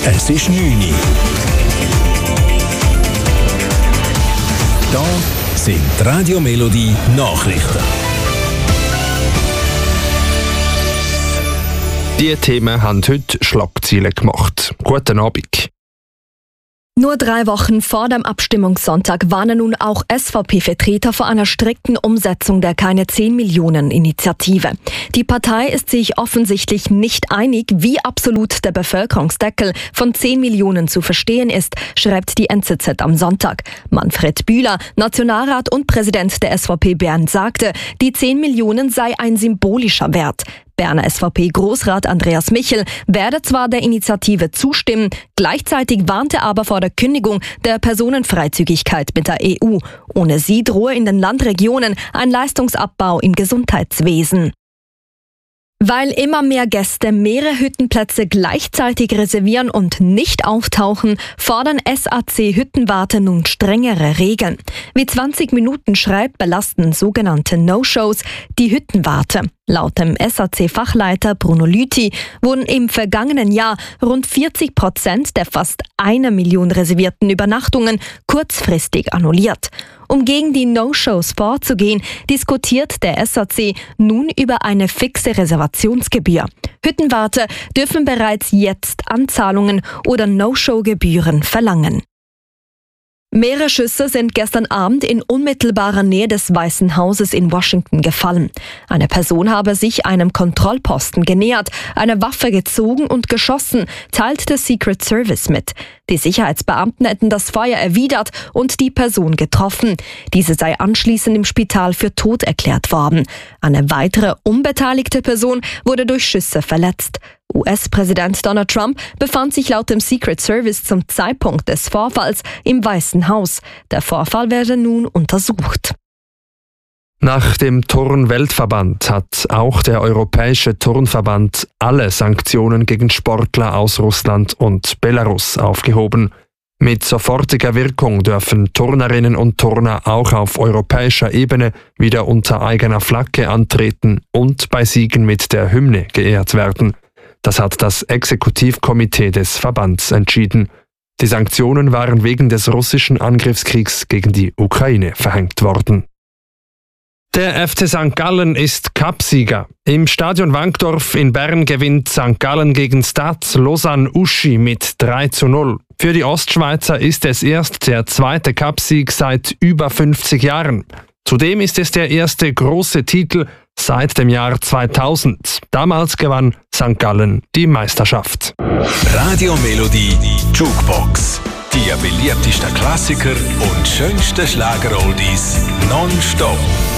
Es ist 9 Uhr. Da sind die Radio Melodie Nachrichten. Die Themen haben heute Schlagzeilen gemacht. Guten Abend. Nur 3 Wochen vor dem Abstimmungssonntag warnen nun auch SVP-Vertreter vor einer strikten Umsetzung der Keine-10-Millionen-Initiative. Die Partei ist sich offensichtlich nicht einig, wie absolut der Bevölkerungsdeckel von 10 Millionen zu verstehen ist, schreibt die NZZ am Sonntag. Manfred Bühler, Nationalrat und Präsident der SVP Bern, sagte, die 10 Millionen sei ein symbolischer Wert. Berner SVP-Großrat Andreas Michel werde zwar der Initiative zustimmen, gleichzeitig warnte aber vor der Kündigung der Personenfreizügigkeit mit der EU. Ohne sie drohe in den Landregionen ein Leistungsabbau im Gesundheitswesen. Weil immer mehr Gäste mehrere Hüttenplätze gleichzeitig reservieren und nicht auftauchen, fordern SAC-Hüttenwarte nun strengere Regeln. Wie 20 Minuten schreibt, belasten sogenannte No-Shows die Hüttenwarte. Laut dem SAC-Fachleiter Bruno Lüthi wurden im vergangenen Jahr rund 40% der fast 1 Million reservierten Übernachtungen kurzfristig annulliert. Um gegen die No-Shows vorzugehen, diskutiert der SAC nun über eine fixe Reservationsgebühr. Hüttenwarte dürfen bereits jetzt Anzahlungen oder No-Show-Gebühren verlangen. Mehrere Schüsse sind gestern Abend in unmittelbarer Nähe des Weißen Hauses in Washington gefallen. Eine Person habe sich einem Kontrollposten genähert, eine Waffe gezogen und geschossen, teilt der Secret Service mit. Die Sicherheitsbeamten hätten das Feuer erwidert und die Person getroffen. Diese sei anschließend im Spital für tot erklärt worden. Eine weitere unbeteiligte Person wurde durch Schüsse verletzt. US-Präsident Donald Trump befand sich laut dem Secret Service zum Zeitpunkt des Vorfalls im Weißen Haus. Der Vorfall werde nun untersucht. Nach dem Turn-Weltverband hat auch der Europäische Turnverband alle Sanktionen gegen Sportler aus Russland und Belarus aufgehoben. Mit sofortiger Wirkung dürfen Turnerinnen und Turner auch auf europäischer Ebene wieder unter eigener Flagge antreten und bei Siegen mit der Hymne geehrt werden. Das hat das Exekutivkomitee des Verbands entschieden. Die Sanktionen waren wegen des russischen Angriffskriegs gegen die Ukraine verhängt worden. Der FC St. Gallen ist Cupsieger. Im Stadion Wankdorf in Bern gewinnt St. Gallen gegen Stade Lausanne-Uschi mit 3:0. Für die Ostschweizer ist es erst der zweite Cupsieg seit über 50 Jahren. Zudem ist es der erste große Titel seit dem Jahr 2000. Damals gewann St. Gallen die Meisterschaft. Radio Melodie Jukebox. Die beliebtesten Klassiker und schönsten Schlager-Oldies nonstop.